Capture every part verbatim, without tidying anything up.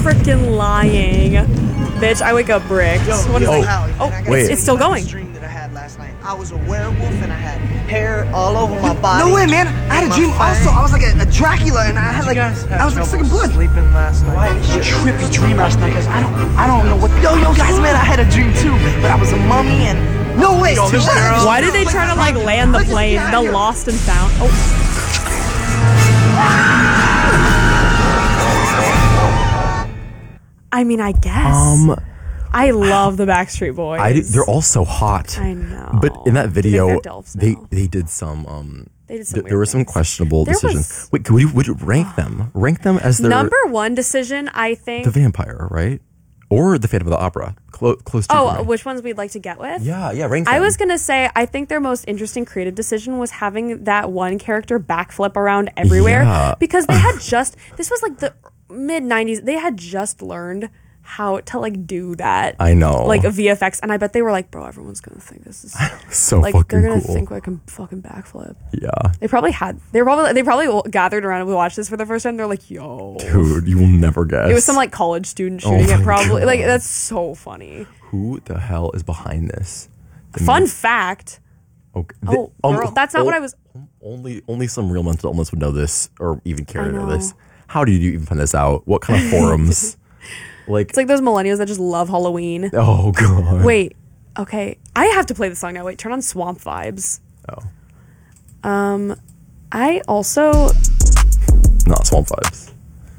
freaking lying. Bitch, I wake up bricked. Yo, What is yo, it? Hallie, Oh, man, I it's, gotta it's still tell you going. about this dream that I had last night. I was a werewolf and I had hair all over my body. No way, man. I had a My dream fangs. also. I was like a, a Dracula and I had like, I was like sucking blood. Sleeping last night. Why? It was a trippy dream last night, guys. I don't, I don't know what. Yo, yo, guys, man, I had a dream too, but I was a mummy and. No way. Yo, this girl- Why did they try to like land the plane? The lost and found. Oh. I mean, I guess. Um, I love the Backstreet Boys. I do, they're all so hot. I know. But in that Do you think video, they're Delphs they now? they did some. Um, They did some th- weird there were some things. questionable There decisions. was- Wait, would you, would you rank them? Rank them as their Number one decision, I think. the vampire, right? Or the Phantom of the Opera, Clo- close to. oh, for me. which ones we'd like to get with? yeah, yeah. Rank them. I was gonna say I think their most interesting creative decision was having that one character backflip around everywhere Yeah. because they had just this was like the mid nineties. They had just learned how to like do that. I know. like a V F X, and I bet they were like, bro, everyone's gonna think this is so like fucking they're gonna cool. think I can fucking backflip. yeah, They probably had. They were probably they probably gathered around and we watched this for the first time. They're like, yo, dude, you will never guess. it was some like college student Oh shooting it. my Probably God. like that's so funny. Who the hell is behind this? The Fun man- fact. Okay. Oh, girl, that's not what I was- Only, only some real mental illness would know this, or even care I to know know. this. How did you even find this out? What kind of forums? like, It's like those millennials that just love Halloween. oh god. Wait, okay. I have to play the song now. Wait, turn on Swamp Vibes. Oh, Um, I also not Swamp Vibes.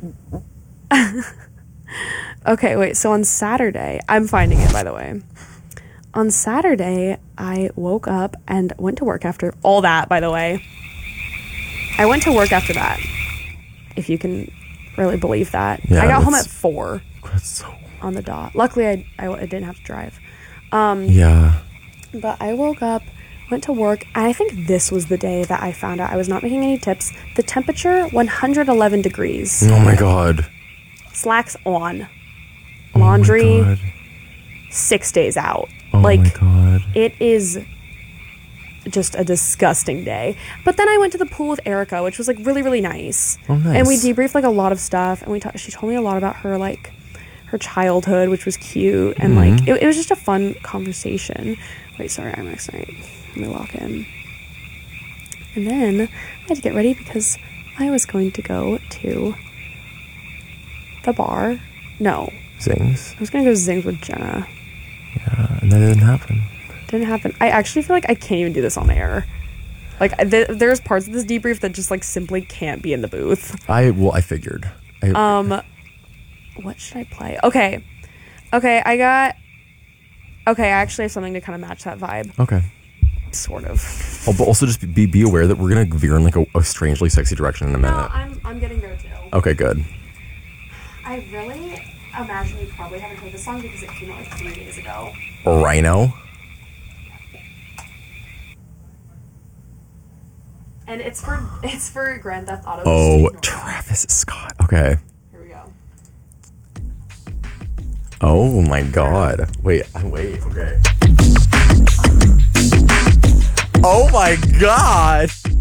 okay. Wait, so on Saturday, I'm finding it by the way. On Saturday, I woke up and went to work after all that. By the way, I went to work after that. If you can really believe that, Yeah, I got home that's- at four That's so. on the dot. Luckily, I, I I didn't have to drive. Um, Yeah. But I woke up, went to work, and I think this was the day that I found out I was not making any tips. The temperature, one hundred eleven degrees. Oh my god. Slacks on. Oh my Laundry, God. six days out. Oh like, my god. it is just a disgusting day. But then I went to the pool with Erica, which was, like, really, really nice. Oh, nice. And we debriefed, like, a lot of stuff, and we ta- she told me a lot about her, like, her childhood, which was cute, and, Mm-hmm. like, it, it was just a fun conversation. Wait, sorry, IMAX night. Let me lock in. And then I had to get ready because I was going to go to the bar. No, Zings. I was going to go to Zings with Jenna. Yeah, and that didn't happen. Didn't happen. I actually feel like I can't even do this on air. Like, th- there's parts of this debrief that just, like, simply can't be in the booth. I well, I figured. I, Um, what should I play? Okay. Okay, I got... Okay, I actually have something to kind of match that vibe. okay. Sort of. Oh, but also just be be aware that we're gonna veer in like a, a strangely sexy direction in a No, minute. I'm, I'm getting there, too. Okay, good. I really imagine you probably haven't heard this song because it came out, like, three days ago. Rhino. And it's for it's for Grand Theft Auto. Oh, Steve Norton. Travis Scott. Okay. Here we go. Oh my god. Wait, I wait. Okay. Oh my god.